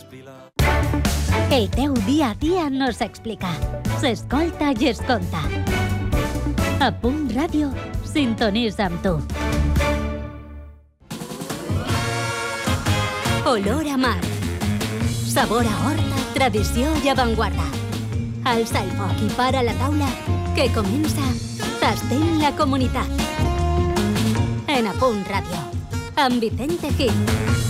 El teu dia a dia no s'explica, s'escolta i es conta. A Punt Ràdio, sintonitza amb tu. Olor a mar. Sabor a horta, tradició i avantguarda. Alça el foc i para la taula, que comença Tastint la comunitat. En A Punt Ràdio, amb Vicente Gil.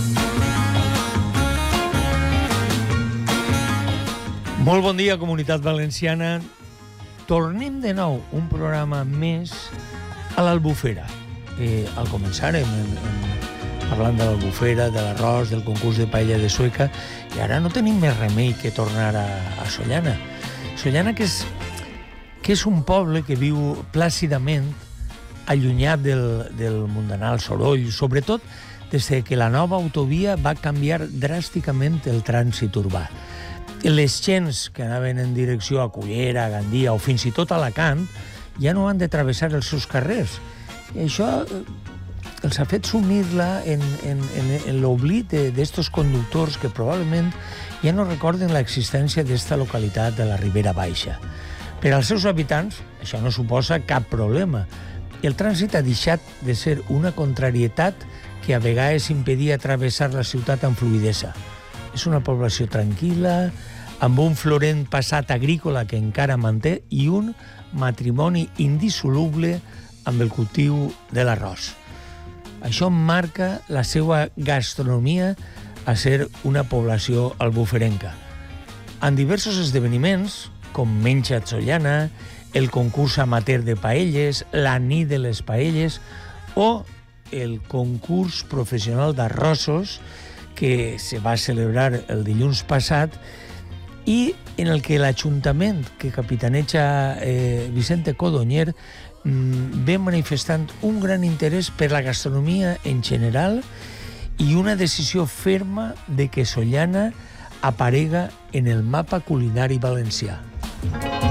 Molt bon dia, comunitat valenciana. Tornem de nou un programa més a l'Albufera. Al començar parlant de l'Albufera, de l'arròs, del concurs de paella de Sueca, i ara no tenim més remei que tornar a Sollana. Sollana, que és un poble que viu plàcidament allunyat del mundanal soroll, sobretot des que la nova autovia va canviar dràsticament el trànsit urbà. Les gens que anaven en direcció a Cullera, a Gandia o fins i tot a Alacant ja no han de travessar els seus carrers. I això els ha fet sumir-la en l'oblit d'estos conductors que probablement ja no recorden l'existència d'esta localitat de la Ribera Baixa. Per als seus habitants, això no suposa cap problema. El trànsit ha deixat de ser una contrarietat que a vegades impedia travessar la ciutat amb fluïdesa. És una població tranquil·la, amb un florent passat agrícola que encara manté i un matrimoni indissoluble amb el cultiu de l'arròs. Això marca la seva gastronomia a ser una població albuferenca. En diversos esdeveniments, com Menja't Sollana, el concurs amateur de paelles, la nit de les paelles o el concurs professional d'arrossos que se va celebrar el dilluns passat i en el que l'Ajuntament que capitaneja Vicente Codonyer ve manifestant un gran interès per la gastronomia en general i una decisió ferma de que Sollana aparega en el mapa culinari valencià.